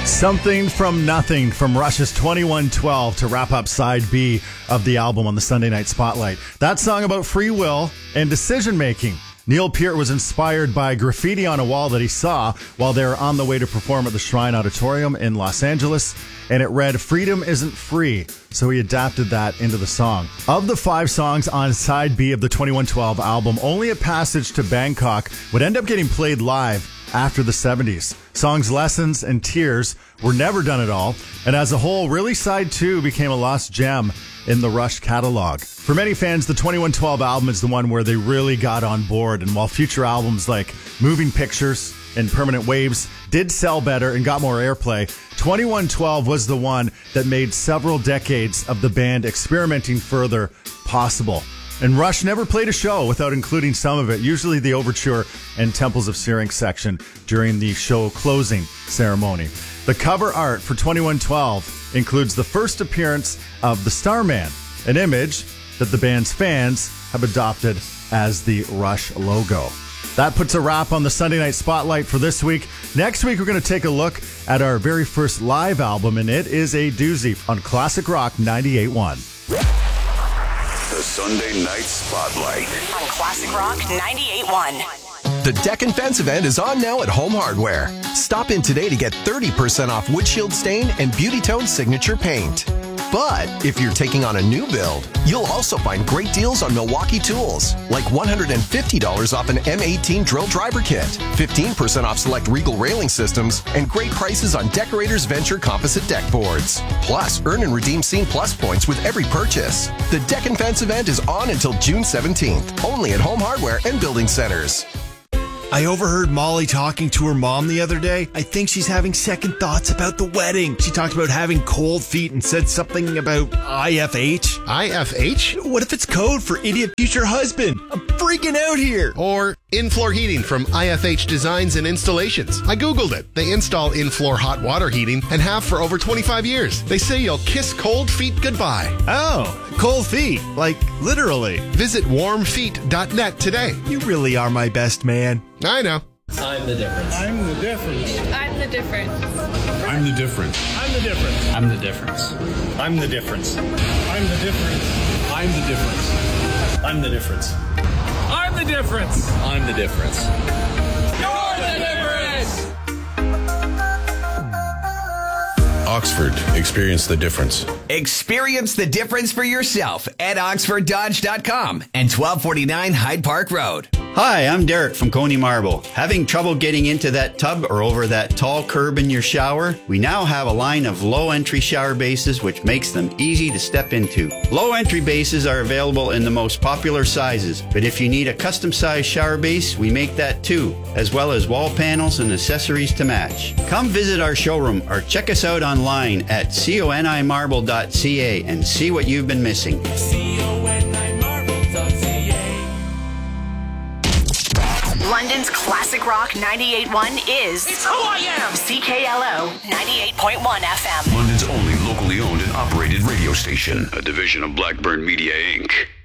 Something from Nothing from Rush's 2112 to wrap up side B of the album on the Sunday Night Spotlight. That song about free will and decision making. Neil Peart was inspired by graffiti on a wall that he saw while they were on the way to perform at the Shrine Auditorium in Los Angeles, and it read, "Freedom isn't free," so he adapted that into the song. Of the 5 songs on side B of the 2112 album, only A Passage to Bangkok would end up getting played live after the 70s. Songs Lessons and Tears were never done at all, and as a whole, really side 2 became a lost gem in the Rush catalog. For many fans, the 2112 album is the one where they really got on board, and while future albums like Moving Pictures and Permanent Waves did sell better and got more airplay, 2112 was the one that made several decades of the band experimenting further possible. And Rush never played a show without including some of it, usually the overture and Temples of Syrinx section during the show closing ceremony. The cover art for 2112 includes the first appearance of the Starman, an image that the band's fans have adopted as the Rush logo. That puts a wrap on the Sunday Night Spotlight for this week. Next week, we're going to take a look at our very first live album, and it is a doozy on Classic Rock 98.1. The Sunday Night Spotlight on Classic Rock 98.1. The Deck and Fence event is on now at Home Hardware. Stop in today to get 30% off windshield stain and Beauty Tone signature paint. But if you're taking on a new build, you'll also find great deals on Milwaukee tools, like $150 off an M18 drill driver kit, 15% off select Regal railing systems, and great prices on Decorators Venture composite deck boards. Plus, earn and redeem Scene Plus points with every purchase. The Deck and Fence event is on until June 17th, only at Home Hardware and Building Centers. I overheard Molly talking to her mom the other day. I think she's having second thoughts about the wedding. She talked about having cold feet and said something about IFH. IFH? What if it's code for idiot future husband? I'm freaking out here. Or in-floor heating from IFH Designs and Installations. I Googled it. They install in-floor hot water heating and have for over 25 years. They say you'll kiss cold feet goodbye. Oh, cold feet. Like, literally. Visit warmfeet.net today. You really are my best man. I know. I'm the difference. I'm the difference. I'm the difference. I'm the difference. I'm the difference. I'm the difference. I'm the difference. I'm the difference. I'm the difference. I'm the difference. I'm the difference. I'm the difference. You're the difference. Oxford. Experience the difference. Experience the difference for yourself at OxfordDodge.com and 1249 Hyde Park Road. Hi, I'm Derek from Coney Marble. Having trouble getting into that tub or over that tall curb in your shower? We now have a line of low-entry shower bases which makes them easy to step into. Low-entry bases are available in the most popular sizes, but if you need a custom-sized shower base, we make that too, as well as wall panels and accessories to match. Come visit our showroom or check us out online at conimarble.ca and see what you've been missing. London's Classic Rock 98.1 is... It's who I am! CKLO 98.1 FM. London's only locally owned and operated radio station. A division of Blackburn Media, Inc.